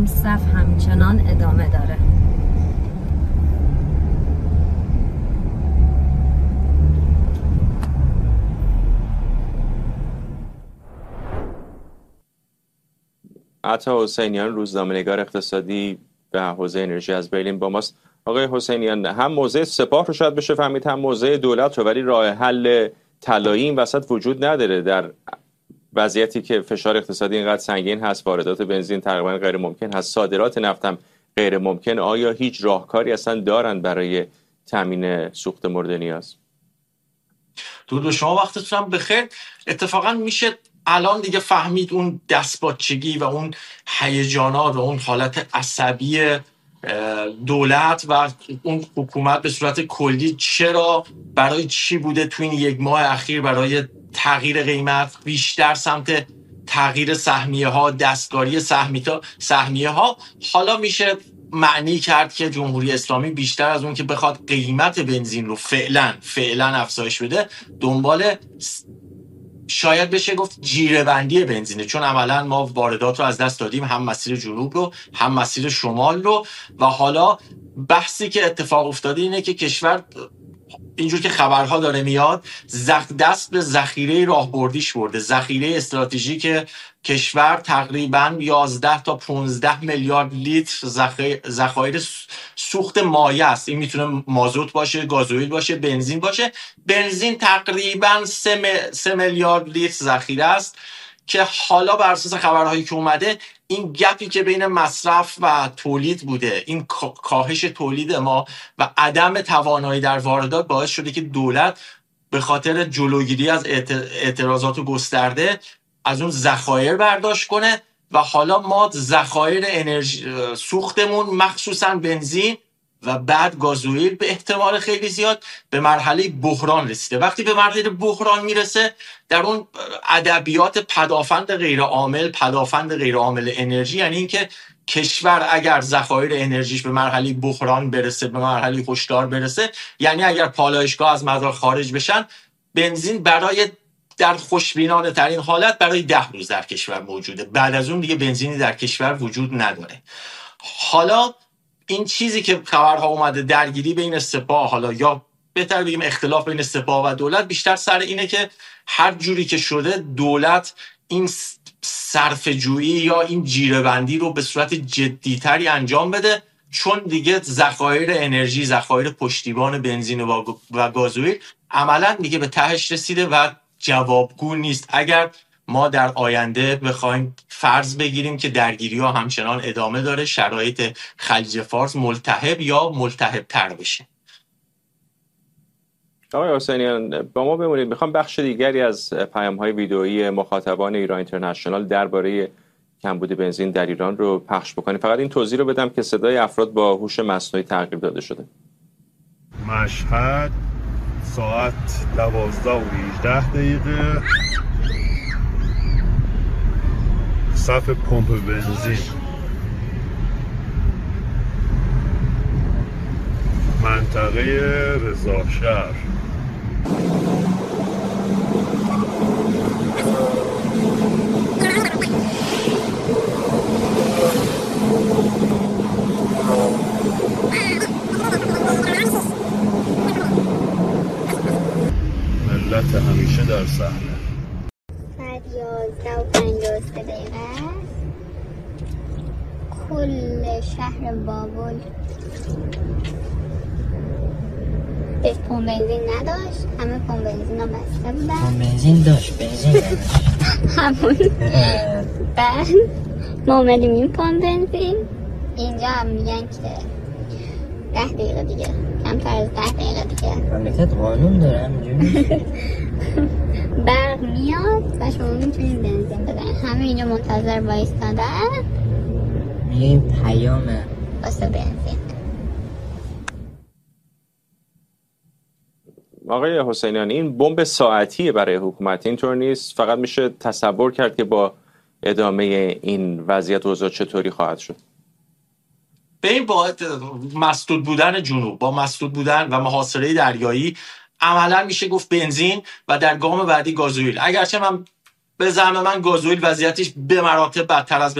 این صف همچنان ادامه داره. عطا حسینیان، روزنامه‌نگار اقتصادی به حوزه انرژی از برلین با ماست. آقای حسینیان، هم موضع سپاه رو شاید بشه فهمید، هم موضع دولت رو، ولی راه حل طلایی این وسط وجود نداره. در وضعیتی که فشار اقتصادی اینقدر سنگین هست، واردات بنزین تقریبا غیر ممکن هست، صادرات نفت هم غیر ممکن، آیا هیچ راهکاری اصلا دارن برای تامین سوخت مورد نیاز؟ درود شما، وقتتون بخیر. اتفاقا میشه الان دیگه فهمید اون دستپاچگی و اون هیجانات و اون حالت عصبی دولت و اون حکومت به صورت کلی چرا برای چی بوده تو این یک ماه اخیر برای تغییر قیمت بیشتر سمت تغییر سهمیه ها، دستکاری سهمیه ها. حالا میشه معنی کرد که جمهوری اسلامی بیشتر از اون که بخواد قیمت بنزین رو فعلا افزایش بده، دنبال شاید بشه گفت جیره بندی بنزینه، چون عملا ما واردات رو از دست دادیم، هم مسیر جنوب رو هم مسیر شمال رو. و حالا بحثی که اتفاق افتاده اینه که کشور اینجور که خبرها داره میاد دست به ذخیره راهبردیش برده، ذخیره استراتژیک کشور تقریبا 11 تا 15 میلیارد لیتر ذخایر سوخت مایع است. این میتونه مازوت باشه، گازوئیل باشه، بنزین باشه. بنزین تقریبا 3 میلیارد لیتر ذخیره است که حالا بر اساس خبرهایی که اومده این گپی که بین مصرف و تولید بوده، این کاهش تولید ما و عدم توانایی در واردات باعث شده که دولت به خاطر جلوگیری از اعتراضات گسترده از اون ذخایر برداشت کنه و حالا ما ذخایر انرژی سوختمون مخصوصا بنزین و بعد گازوئیل به احتمال خیلی زیاد به مرحله بحران رسیده. وقتی به مرحله بحران میرسه در اون ادبیات پدافند غیر عامل انرژی، یعنی اینکه کشور اگر ذخایر انرژیش به مرحله بحران برسه، به مرحله هشدار برسه، یعنی اگر پالایشگاه از مدار خارج بشن، بنزین برای در خوشبینانه ترین حالت برای 10 روز در کشور موجوده. بعد از اون دیگه بنزینی در کشور وجود نداره. حالا این چیزی که خبرها اومده، درگیری بین سپاه، حالا یا بهتر بگیم اختلاف بین سپاه و دولت، بیشتر سر اینه که هر جوری که شده دولت این صرفه‌جویی یا این جیره‌بندی رو به صورت جدی‌تری انجام بده، چون دیگه ذخایر انرژی، ذخایر پشتیبان بنزین و گازوئیل عملاً دیگه به تهش رسیده و جوابگو نیست. اگر ما در آینده بخوایم فرض بگیریم که درگیری ها همچنان ادامه داره، شرایط خلیج فارس ملتهب یا ملتهب تر بشه. آقای حسینیان با ما بمونید. میخوام بخش دیگری از پیام‌های ویدئویی مخاطبان ایران اینترنشنال درباره کمبود بنزین در ایران رو پخش بکنیم. فقط این توضیح رو بدم که صدای افراد با هوش مصنوعی تغییر داده شده. مشهد ساعت 12:18 صف پمپ بنزین، منطقه رضاشهر. ملت همیشه در صحنه. ساعت 11:53 کل شهر بابل پمپ بنزین نداشت، همه پمپ بنزین ها بسته بودن. پمپ بنزین داشت، بنزین نداشت. همون بعد ما اومدیم این پمپ بنزین اینجا هم میگن که 10 دقیقه دیگه، کمتر از 10 دقیقه دیگه مملکت قانون داره همینجوری برق میاد و شما میتونید بنزین بزنید. همه اینجا منتظر وایستادن، میگه این پیامه واسه بنزین. آقای حسینیان، این بمب ساعتیه برای حکومت، اینطور نیست؟ فقط میشه تصور کرد که با ادامه این وضعیت اوضاع چطوری خواهد شد؟ به این با مسدود بودن جنوب، با مسدود بودن و محاصره دریایی، عملا میشه گفت بنزین و در گام بعدی گازوئیل. اگرچه من به زعم من گازوئیل وضعیتش به مراتب بدتر از